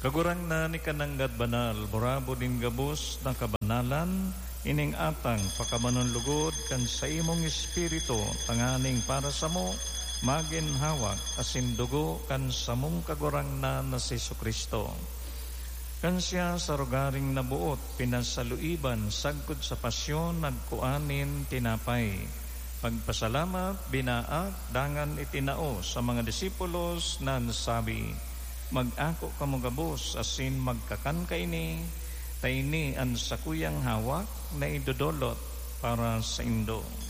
Kagurang na ni kananggad banal, borabo din gabos na kabanalan, ining atang pakamanon lugod kan sa imong espiritu, tanganing para sa mo, maginhawak asin dugo kan sa mong kagurang na si Jesucristo. Kan siya sa rugaring nabuot, pinasaluiban, sagkod sa pasyon, nagkuanin, tinapay. Pagpasalamat, binaak, dangan itinao sa mga disipulos na nasabi, mag-ako kamo gabos, asin magkakan kaini, taini ang sakuyang hawak na idudolot para sa indo.